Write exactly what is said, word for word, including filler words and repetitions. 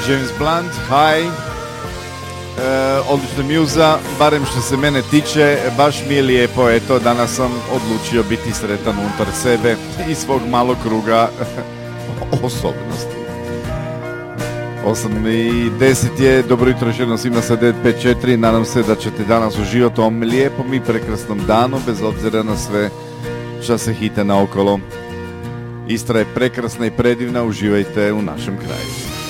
James Blunt, High, e, odlična mjuza, barem što se mene tiče, baš mi je lijepo, eto, danas sam odlučio biti sretan unutar sebe i svog malog kruga osobnosti. osam i deset je, dobro jutro još jednom svima sa devet pet četiri, nadam se da ćete danas uživati u ovom lijepom i prekrasnom danu, bez obzira na sve što se hita naokolo. Istra je prekrasna i predivna, uživajte u našem kraju.